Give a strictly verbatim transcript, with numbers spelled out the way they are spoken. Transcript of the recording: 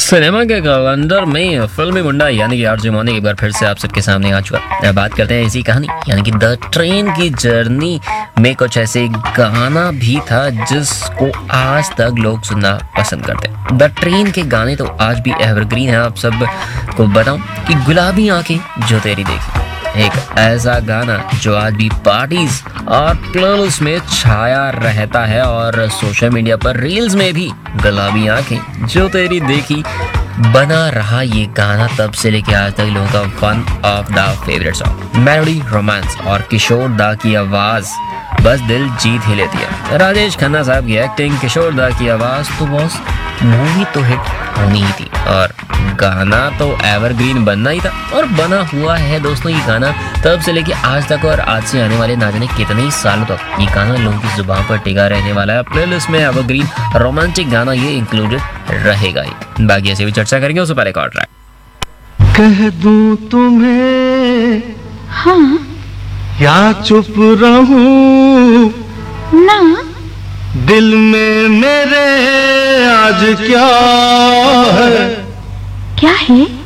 Cinema के calendar में फिल्मी मुंडा यानी कि आरजे मौनी एक बार फिर से आप सबके सामने आ चुका। बात करते हैं इसी कहानी यानी कि द ट्रेन की जर्नी में कुछ ऐसे गाना भी था जिसको आज तक लोग सुनना पसंद करते हैं। द ट्रेन के गाने तो आज भी एवरग्रीन है। आप सब को बताऊं कि गुलाबी आंखें जो तेरी देखी, एक ऐसा गाना जो आज भी पार्टीज और प्लेलिस्ट में छाया रहता है और सोशल मीडिया पर रील्स में भी गुलाबी आंखें जो तेरी देखी बना रहा। ये गाना तब से लेके आज तक लोगों का one of the favourite song. Melody, romance और किशोर दा की आवाज बस दिल जीत ही लेती है। राजेश खन्ना साहब की एक्टिंग, किशोर दा की आवाज, तो बॉस मूवी तो हिट होनी ही थी और गाना तो एवरग्रीन बनना ही था और बना हुआ है। दोस्तों ये गाना तब से लेके आज तक और आज से आने वाले ना जाने कितने ही सालों तक ये गाना लोगों की जुबान पर टिका रहने वाला है। प्लेलिस्ट में एवरग्रीन रोमांटिक गाना ये इंक्लूडेड रहेगा ही। बाकी ऐसे भी चर्चा करेंगे। उससे पहले कॉल ट्रैक कह दूं तुम्हें हाँ या चुप रहूं ना, दिल में मेरे आज क्या है क्या है